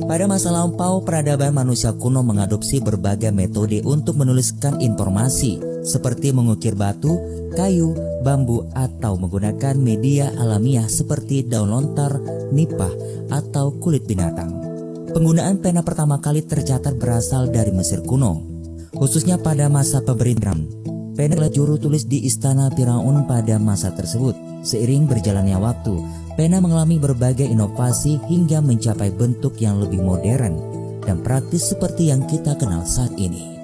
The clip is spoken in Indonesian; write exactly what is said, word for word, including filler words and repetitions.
Pada masa lampau, peradaban manusia kuno mengadopsi berbagai metode untuk menuliskan informasi, seperti mengukir batu, kayu, bambu, atau menggunakan media alamiah seperti daun lontar, nipah, atau kulit binatang. Penggunaan pena pertama kali tercatat berasal dari Mesir kuno, khususnya pada masa pemerintahan. Pena adalah juru tulis di istana Firaun pada masa tersebut. Seiring berjalannya waktu, pena mengalami berbagai inovasi hingga mencapai bentuk yang lebih modern dan praktis seperti yang kita kenal saat ini.